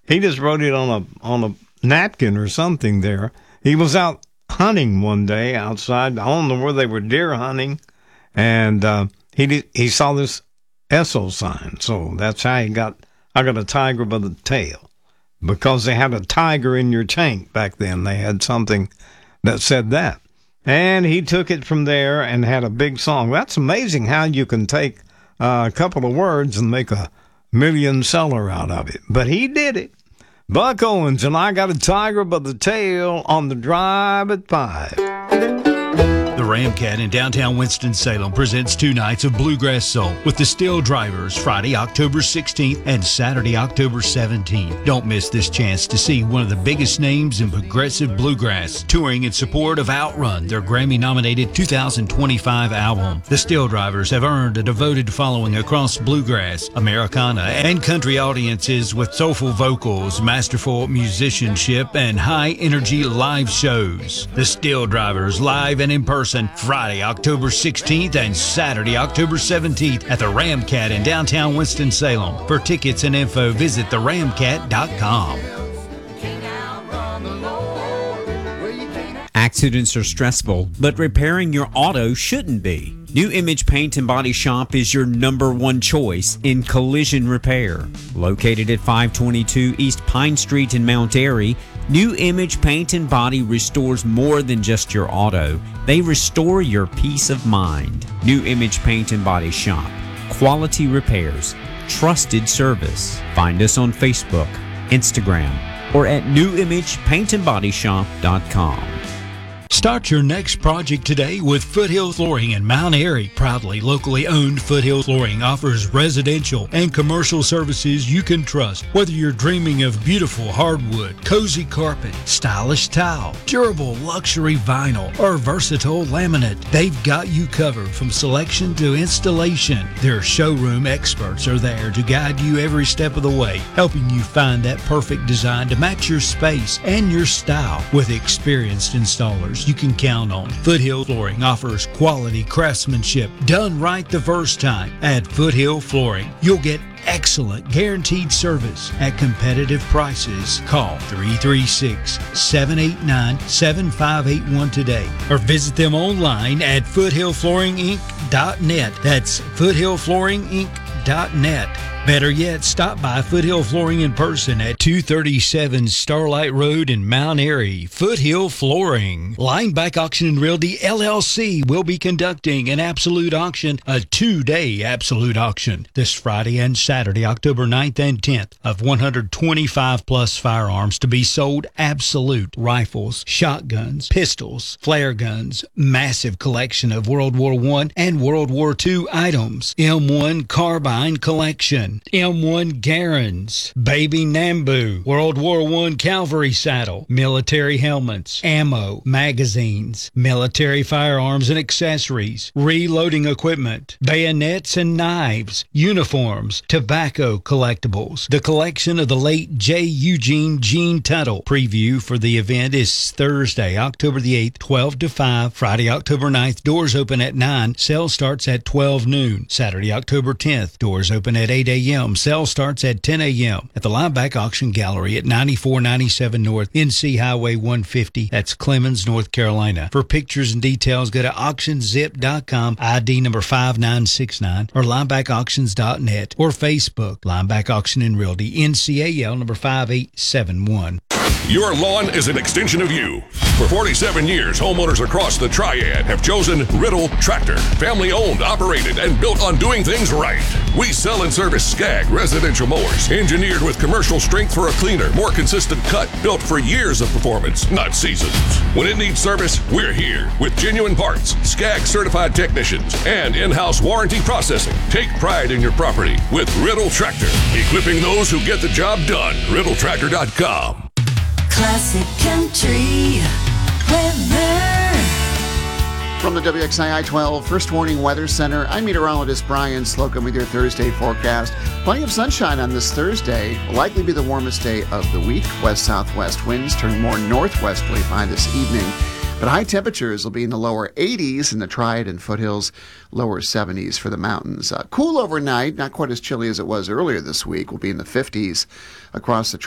He just wrote it on a napkin or something there. He was out hunting one day outside. I don't know where they were deer hunting, and he saw this Esso sign. So that's how he got, I got a tiger by the tail, because they had a tiger in your tank back then. They had something that said that. And he took it from there and had a big song. That's amazing how you can take a couple of words and make a million seller out of it. But he did it. Buck Owens and I Got a Tiger by the Tail on the Drive at 5. The Ramcat in downtown Winston-Salem presents 2 nights of Bluegrass Soul with the Still Drivers, Friday, October 16th and Saturday, October 17th. Don't miss this chance to see one of the biggest names in progressive bluegrass, touring in support of Outrun, their Grammy-nominated 2025 album. The Still Drivers have earned a devoted following across bluegrass, Americana, and country audiences with soulful vocals, masterful musicianship, and high-energy live shows. The Still Drivers, live and in person, Friday, October 16th and Saturday, October 17th at the Ramcat in downtown Winston-Salem. For tickets and info, visit theramcat.com. Accidents are stressful, but repairing your auto shouldn't be. New Image Paint and Body Shop is your #1 choice in collision repair. Located at 522 East Pine Street in Mount Airy, New Image Paint and Body restores more than just your auto. They restore your peace of mind. New Image Paint and Body Shop. Quality repairs. Trusted service. Find us on Facebook, Instagram, or at newimagepaintandbodyshop.com. Start your next project today with Foothill Flooring in Mount Airy. Proudly locally owned, Foothill Flooring offers residential and commercial services you can trust. Whether you're dreaming of beautiful hardwood, cozy carpet, stylish tile, durable luxury vinyl, or versatile laminate, they've got you covered from selection to installation. Their showroom experts are there to guide you every step of the way, helping you find that perfect design to match your space and your style. With experienced installers you can count on, Foothill Flooring offers quality craftsmanship done right the first time. At Foothill Flooring, you'll get excellent guaranteed service at competitive prices. Call 336-789-7581 today or visit them online at foothillflooringinc.net. That's foothillflooringinc.net. Better yet, stop by Foothill Flooring in person at 237 Starlight Road in Mount Airy. Foothill Flooring. Lineback Auction and Realty LLC will be conducting an absolute auction, a 2-day absolute auction, this Friday and Saturday, October 9th and 10th, of 125 plus firearms to be sold absolute. Rifles, shotguns, pistols, flare guns, massive collection of World War I and World War II items, M1 carbine collection, M1 Garens, Baby Nambu, World War I cavalry saddle, military helmets, ammo, magazines, military firearms and accessories, reloading equipment, bayonets and knives, uniforms, tobacco collectibles. The collection of the late J. Eugene Gene Tuttle. Preview for the event is Thursday, October the 8th, 12 to 5. Friday, October 9th, doors open at 9. Sale starts at 12 noon. Saturday, October 10th, doors open at 8 a.m. Sale starts at 10 a.m. at the Lineback Auction Gallery at 9497 North NC Highway 150. That's Clemens, North Carolina. For pictures and details, go to auctionzip.com, ID number 5969, or linebackauctions.net, or Facebook, Lineback Auction and Realty, NCAL number 5871. Your lawn is an extension of you. For 47 years, homeowners across the Triad have chosen Riddle Tractor. Family owned, operated, and built on doing things right. We sell and service Skag residential mowers, engineered with commercial strength for a cleaner, more consistent cut, built for years of performance, not seasons. When it needs service, we're here with genuine parts, Skag certified technicians, and in-house warranty processing. Take pride in your property with Riddle Tractor, equipping those who get the job done. RiddleTractor.com. Classic Country Weather. From the WXII 12 First Warning Weather Center, I'm meteorologist Brian Slocum with your Thursday forecast. Plenty of sunshine on this Thursday. Will likely be the warmest day of the week. West-southwest winds turn more northwesterly by this evening. But high temperatures will be in the lower 80s in the Triad and foothills, lower 70s for the mountains. Cool overnight, not quite as chilly as it was earlier this week. Will be in the 50s across the